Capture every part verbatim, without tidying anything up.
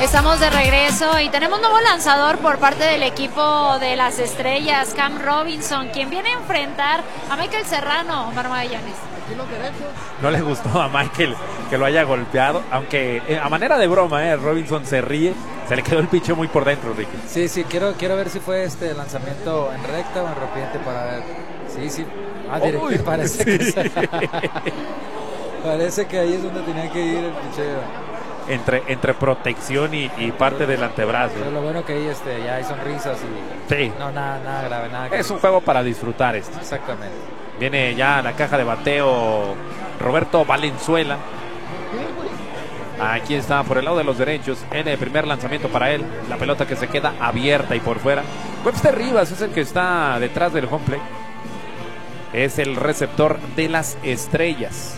Estamos de regreso y tenemos nuevo lanzador por parte del equipo de las Estrellas, Cam Robinson, quien viene a enfrentar a Michael Serrano. Omar Magallanes. No le gustó a Michael que lo haya golpeado, aunque eh, a manera de broma, eh, Robinson se ríe, se le quedó el picho muy por dentro, Ricky. Sí, sí, quiero, quiero ver si fue este lanzamiento en recta o en rompiente para ver. Sí, sí. Ah, directo, Uy, parece sí. que se... Parece que ahí es donde tenía que ir el picheo. Entre, entre protección y, y parte pero, del antebrazo. Pero lo bueno que ahí este, ya hay sonrisas y sí. no, nada, nada grave. Nada grave. Es un juego para disfrutar esto. Exactamente. Viene ya a la caja de bateo Roberto Valenzuela. Aquí está por el lado de los derechos en el primer lanzamiento para él. La pelota que se queda abierta y por fuera. Webster Rivas es el que está detrás del home plate. Es el receptor de las Estrellas.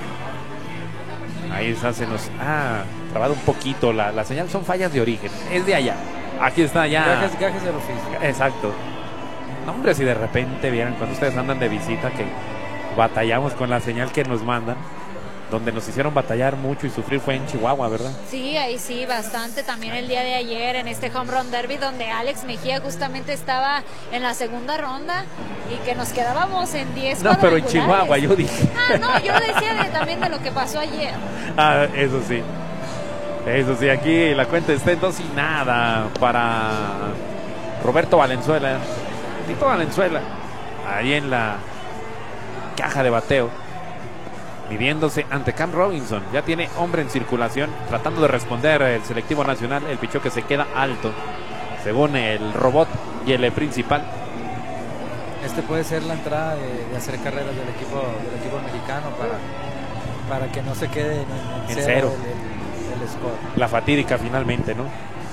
Ahí está, se nos ha trabado un poquito la, la señal. Son fallas de origen. Es de allá. Aquí está ya. Gajes, gajes del oficio. Exacto. No, hombre, si de repente vieran cuando ustedes andan de visita que batallamos con la señal que nos mandan. Donde nos hicieron batallar mucho y sufrir fue en Chihuahua, ¿verdad? Sí, ahí sí, bastante. También el día de ayer en este Home Run Derby donde Alex Mejía justamente estaba en la segunda ronda y que nos quedábamos en diez. No, pero en Chihuahua yo dije. Ah, no, yo decía de, también de lo que pasó ayer. Ah, eso sí. Eso sí, aquí la cuenta está en dos y nada para Roberto Valenzuela. Tito Valenzuela, ahí en la caja de bateo. Midiéndose ante Cam Robinson. Ya tiene hombre en circulación. Tratando de responder el selectivo nacional. El pichó que se queda alto. Según el robot y el principal. Este puede ser la entrada de, de hacer carreras del equipo del equipo mexicano para, para que no se quede en, en, en cero, cero. El, el, el score. La fatídica finalmente, ¿no?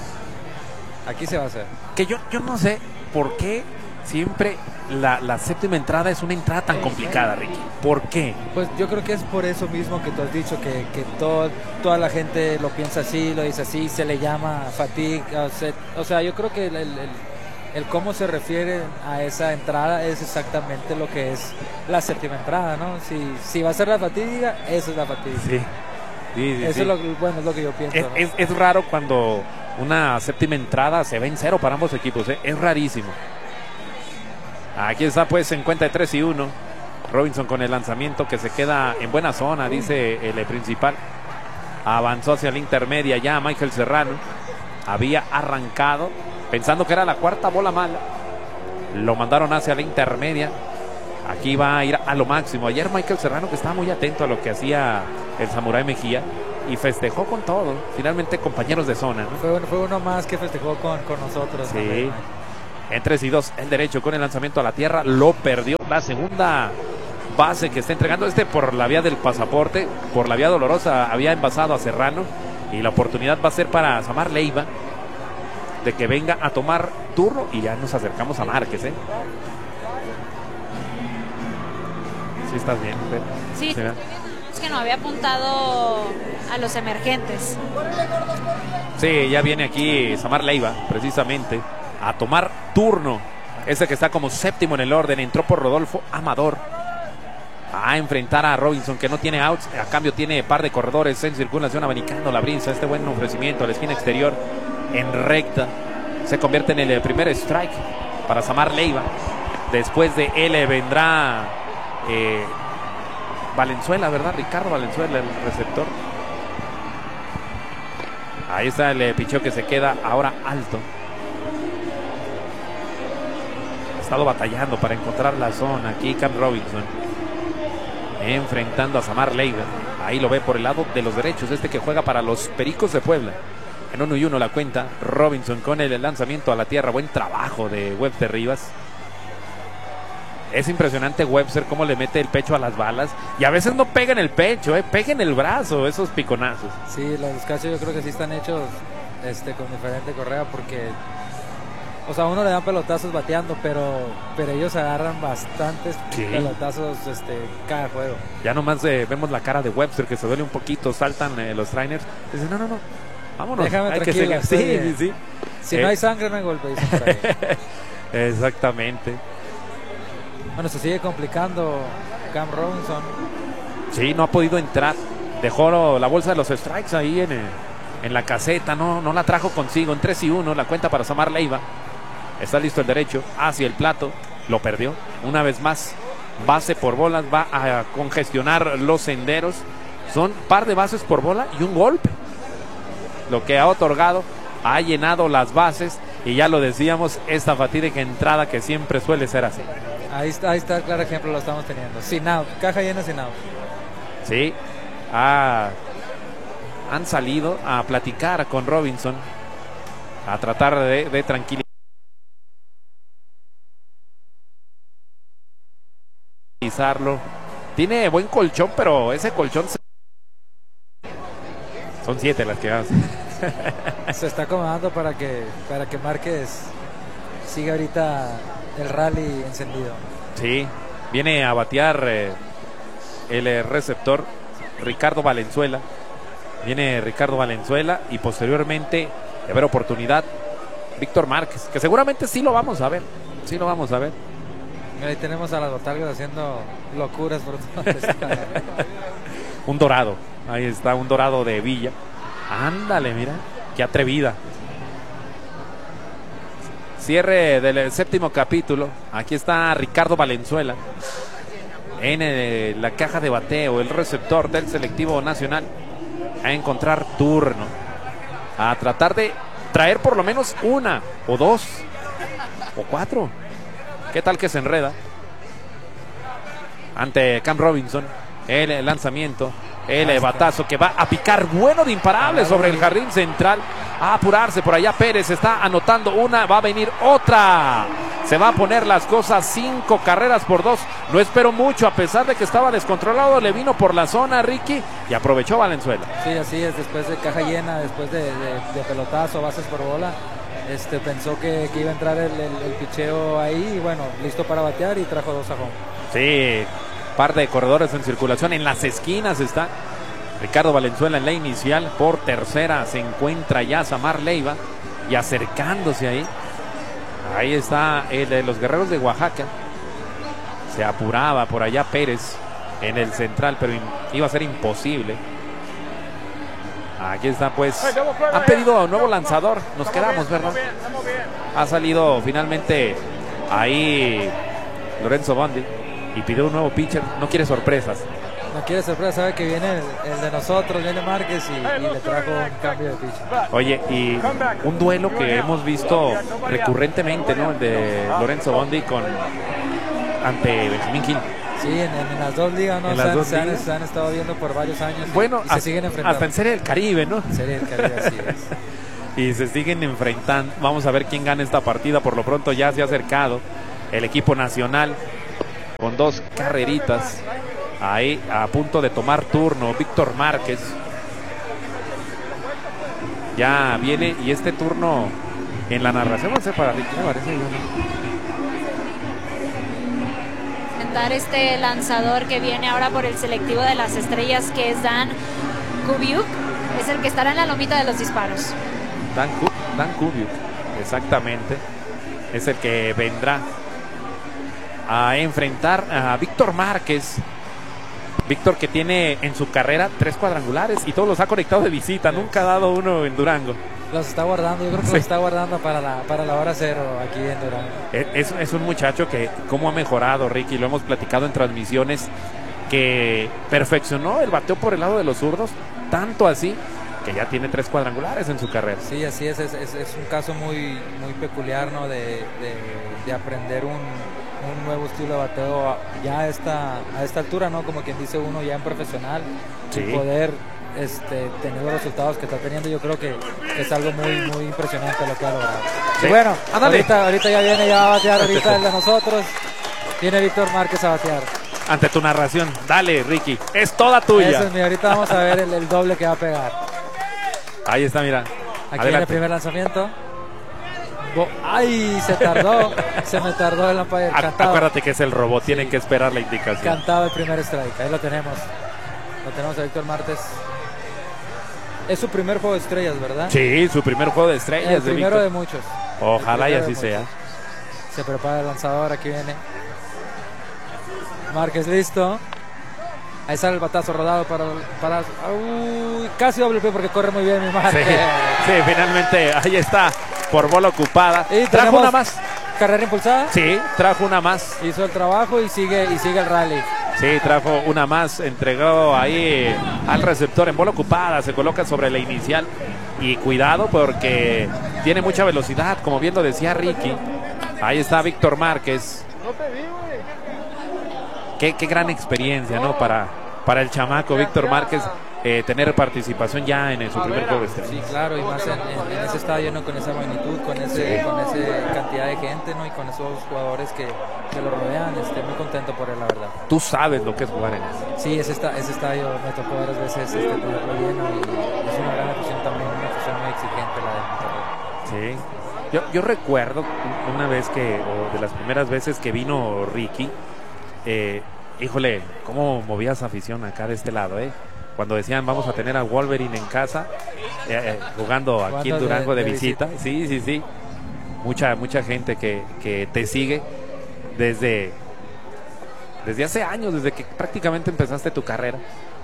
Aquí se va a hacer. Que yo, yo no sé por qué siempre la, la séptima entrada es una entrada tan complicada, Ricky. ¿Por qué? Pues yo creo que es por eso mismo que tú has dicho, que, que todo, toda la gente lo piensa así, lo dice así, se le llama fatiga. O sea, o sea yo creo que el, el, el, el cómo se refiere a esa entrada es exactamente lo que es la séptima entrada, ¿no? Si, si va a ser la fatiga, eso es la fatiga. Sí. Sí, sí, eso sí. es lo, bueno, es lo que yo pienso. Es, ¿no? es, es raro cuando una séptima entrada se ve en cero para ambos equipos, ¿eh? Es rarísimo. Aquí está pues en cuenta de tres y uno. Robinson con el lanzamiento que se queda en buena zona, dice el principal. Avanzó hacia la intermedia ya Michael Serrano. Había arrancado pensando que era la cuarta bola mala. Lo mandaron hacia la intermedia. Aquí va a ir a lo máximo. Ayer Michael Serrano, que estaba muy atento a lo que hacía el Samurái Mejía, y festejó con todo. Finalmente compañeros de zona, ¿no? Fue, fue uno más que festejó con, con nosotros. Sí. También. En tres y dos el derecho con el lanzamiento a la tierra. Lo perdió. La segunda base que está entregando este por la vía del pasaporte, por la vía dolorosa, había envasado a Serrano. Y la oportunidad va a ser para Samar Leiva de que venga a tomar turno. Y ya nos acercamos a Márquez, ¿eh? Sí, estás bien, Pedro. Sí, ¿sí, es que no había apuntado a los emergentes. Sí, ya viene aquí Samar Leiva, precisamente, a tomar turno. Ese que está como séptimo en el orden. Entró por Rodolfo Amador a enfrentar a Robinson, que no tiene outs. A cambio tiene par de corredores en circulación, abanicando la brisa. Este buen ofrecimiento a la esquina exterior en recta. Se convierte en el primer strike para Samar Leiva. Después de él vendrá eh, Valenzuela, ¿verdad? Ricardo Valenzuela, el receptor. Ahí está el picheo que se queda ahora alto. Estado batallando para encontrar la zona. Aquí Cam Robinson enfrentando a Samar Leiva. Ahí lo ve por el lado de los derechos, este que juega para los Pericos de Puebla. En uno y uno la cuenta. Robinson con el lanzamiento a la tierra. Buen trabajo de Webster Rivas. Es impresionante Webster cómo le mete el pecho a las balas. Y a veces no pega en el pecho, eh, pega en el brazo esos piconazos. Sí, los casos yo creo que sí están hechos este, con diferente correa, porque o sea, uno le dan pelotazos bateando, pero pero ellos agarran bastantes sí. pelotazos este, cada juego. Ya nomás eh, vemos la cara de Webster que se duele un poquito, saltan eh, los trainers. Dicen, no, no, no, vámonos. Déjame hay tranquilo. Que sí, sí, sí. Si eh. no hay sangre, no hay golpe. Dicen por ahí. Exactamente. Bueno, se sigue complicando Cam Robinson. Sí, no ha podido entrar. Dejó la bolsa de los strikes ahí en, el, en la caseta, no, no la trajo consigo. En tres y uno, la cuenta para Samar Leiva. Está listo el derecho, hacia el plato, lo perdió. Una vez más, base por bolas, va a congestionar los senderos. Son par de bases por bola y un golpe. Lo que ha otorgado, ha llenado las bases. Y ya lo decíamos, esta fatídica entrada que siempre suele ser así. Ahí está, ahí está el claro ejemplo, lo estamos teniendo. Sin out, caja llena sin out. Sí, ah, han salido a platicar con Robinson, a tratar de, de tranquilizarlo. Tiene buen colchón, pero ese colchón se... son siete las que hace. Se está acomodando para que para que Márquez siga ahorita el rally encendido. Sí, viene a batear eh, el eh, receptor Ricardo Valenzuela. Viene Ricardo Valenzuela y posteriormente, de haber oportunidad, Víctor Márquez, que seguramente sí lo vamos a ver. Sí lo vamos a ver. Ahí tenemos a las botargas haciendo locuras por todo. Un dorado. Ahí está, un dorado de Villa. Ándale, mira, qué atrevida. Cierre del séptimo capítulo. Aquí está Ricardo Valenzuela en eh, la caja de bateo, el receptor del selectivo nacional, a encontrar turno, a tratar de traer por lo menos una o dos o cuatro. ¿Qué tal que se enreda? Ante Cam Robinson, el lanzamiento, el batazo que va a picar bueno de imparable sobre el jardín central. A apurarse por allá, Pérez está anotando una, va a venir otra. Se va a poner las cosas cinco carreras por dos. No espero mucho, a pesar de que estaba descontrolado, le vino por la zona Ricky y aprovechó Valenzuela. Sí, así es, después de caja llena, después de, de, de pelotazo, bases por bola, este, pensó que, que iba a entrar el, el, el picheo ahí y bueno, listo para batear y trajo dos a home. Sí, par de corredores en circulación, en las esquinas está Ricardo Valenzuela en la inicial. Por tercera se encuentra ya Samar Leiva y acercándose ahí. Ahí está el de los Guerreros de Oaxaca. Se apuraba por allá Pérez en el central, pero iba a ser imposible. Aquí está, pues. Han pedido nuevo lanzador. Nos quedamos, ¿verdad? Ha salido finalmente ahí Lorenzo Bondi y pidió un nuevo pitcher. No quiere sorpresas. No quiere sorpresa, sabe que viene el, el de nosotros, viene Márquez y, y le trajo un cambio de pitcher. Oye, y un duelo que hemos visto recurrentemente, ¿no? El de Lorenzo Bondi con ante Benjamín Gil. Sí, en, en las dos ligas, ¿no? En se, las han, dos se, han, ligas. se han estado viendo por varios años. Bueno, y, y hasta, se siguen enfrentando. hasta en Serie del Caribe, ¿no? Serie del Caribe, así es. Y se siguen enfrentando. Vamos a ver quién gana esta partida. Por lo pronto ya se ha acercado el equipo nacional con dos carreritas. Ahí a punto de tomar turno Víctor Márquez. Ya viene y este turno en la narración va a ser para Ricky, me parece. Sentar este lanzador que viene ahora por el selectivo de las estrellas, que es Dan Kubiuk. Es el que estará en la lomita de los disparos. Dan, Dan Kubiuk, exactamente. Es el que vendrá a enfrentar a Víctor Márquez. Víctor, que tiene en su carrera tres cuadrangulares y todos los ha conectado de visita, nunca ha dado uno en Durango. Los está guardando, yo creo que sí. Los está guardando para la, para la hora cero aquí en Durango. Es, es un muchacho que cómo ha mejorado, Ricky, lo hemos platicado en transmisiones, que perfeccionó el bateo por el lado de los zurdos, tanto así que ya tiene tres cuadrangulares en su carrera. Sí, así es, es, es, es un caso muy, muy peculiar, ¿no? De, de, de aprender un, un nuevo estilo de bateo ya a esta, a esta altura, ¿no? Como quien dice uno ya en profesional, sí. Y poder este, tener los resultados que está teniendo, yo creo que, que es algo muy, muy impresionante lo que ha logrado. Sí. Y bueno, ahorita, ahorita ya viene ya a batear, ahorita el de nosotros, viene Víctor Márquez a batear. Ante tu narración, dale, Ricky, es toda tuya. Eso es, mira, ahorita vamos a ver el, el doble que va a pegar. Ahí está, mira. Aquí viene el primer lanzamiento. Bo ¡Ay! Se tardó. Se me tardó el umpire. Cantado. Acuérdate que es el robot. Tienen sí. que esperar la indicación. Cantado el primer strike. Ahí lo tenemos. Lo tenemos a Víctor Márquez. Es su primer juego de estrellas, ¿verdad? Sí, su primer juego de estrellas. El primero de, de muchos. Ojalá y así sea. Se prepara el lanzador. Aquí viene Márquez listo. Ahí sale el batazo rodado para... para uy, casi doble play porque corre muy bien mi madre. Sí, sí, finalmente ahí está, por bola ocupada. Y trajo una más. Carrera impulsada. Sí, trajo una más. Hizo el trabajo y sigue, y sigue el rally. Sí, trajo una más, entregó ahí al receptor en bola ocupada, se coloca sobre la inicial. Y cuidado porque tiene mucha velocidad, como bien lo decía Ricky. Ahí está Víctor Márquez. Qué, qué gran experiencia, ¿no? Para, para el chamaco Víctor Márquez, eh, tener participación ya en, en su primer juego este. Sí, claro, y más en, en, en ese estadio, ¿no? Con esa magnitud, con ese, sí. con esa cantidad de gente, ¿no? Y con esos jugadores que, que lo rodean. Estoy muy contento por él, la verdad. Tú sabes lo que es jugar en ese. Sí, ese, esta, ese estadio me tocó varias veces este, tenerlo lleno y es una gran afición también, una afición muy exigente la de Monterrey. Sí. Yo, yo recuerdo una vez que, o de las primeras veces que vino Ricky, eh, híjole, cómo movía esa afición acá de este lado, ¿eh? Cuando decían vamos a tener a Wolverine en casa, eh, eh, jugando aquí en Durango de, de visita. visita. Sí, sí, sí. Mucha, mucha gente que, que te sigue desde, desde hace años, desde que prácticamente empezaste tu carrera.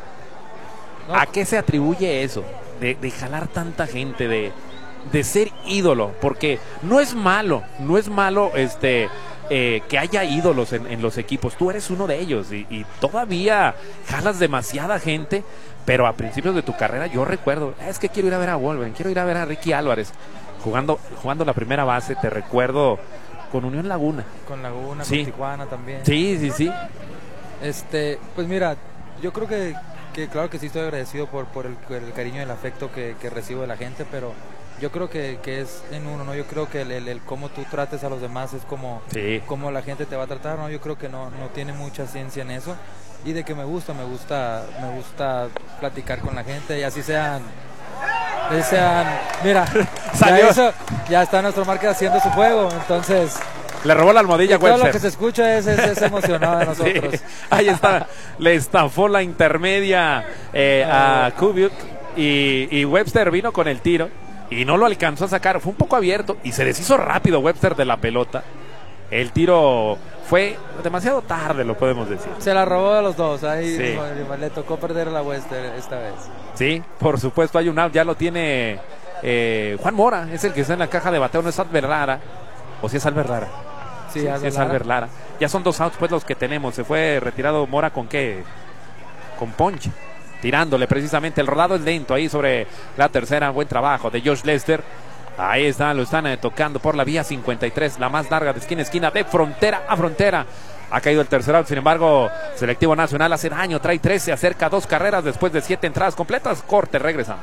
No. ¿A qué se atribuye eso? De, de jalar tanta gente, de, de ser ídolo, porque no es malo, no es malo este... Eh, que haya ídolos en, en los equipos. Tú eres uno de ellos y, y todavía jalas demasiada gente, pero a principios de tu carrera yo recuerdo, es que quiero ir a ver a Wolverine, quiero ir a ver a Ricky Álvarez jugando, jugando la primera base. Te recuerdo con Unión Laguna. Con Laguna, sí. Con Tijuana también. Sí, sí, sí. Este, pues mira, yo creo que, que claro que sí estoy agradecido por, por el, el cariño y el afecto que, que recibo de la gente, pero yo creo que, que es en uno, ¿no? Yo creo que el, el, el cómo tú trates a los demás es como, sí. como la gente te va a tratar, ¿no? Yo creo que no, no tiene mucha ciencia en eso. Y de que me gusta, me gusta, me gusta platicar con la gente y así sean, así sean, mira, ya, eso, ya está nuestro marca haciendo su juego, entonces... Le robó la almohadilla a Webster. Todo lo que se escucha es, es, es emocionado de nosotros. Sí, ahí está, le estafó la intermedia eh, a Kubiuk y, y Webster vino con el tiro. Y no lo alcanzó a sacar, fue un poco abierto y se deshizo rápido Webster de la pelota. El tiro fue demasiado tarde, lo podemos decir. Se la robó a los dos, ahí sí. Le tocó perder a la Webster esta vez. Sí, por supuesto, hay un out, ya lo tiene eh, Juan Mora, es el que está en la caja de bateo, no es Albert Lara. ¿O si es Albert Lara? Sí, sí, Albert, sí es Lara. Albert Lara. Ya son dos outs pues los que tenemos, se fue retirado Mora con qué, con ponche. Tirándole precisamente, el rodado es lento ahí sobre la tercera, buen trabajo de Josh Lester. Ahí está, lo están eh, tocando por la vía cincuenta y tres, la más larga de esquina a esquina, de frontera a frontera. Ha caído el tercer out, sin embargo, Selectivo Nacional hace daño, trae trece, acerca a dos carreras después de siete entradas completas. Corte, regresamos.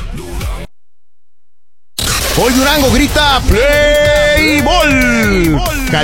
Hoy Durango grita Play Ball.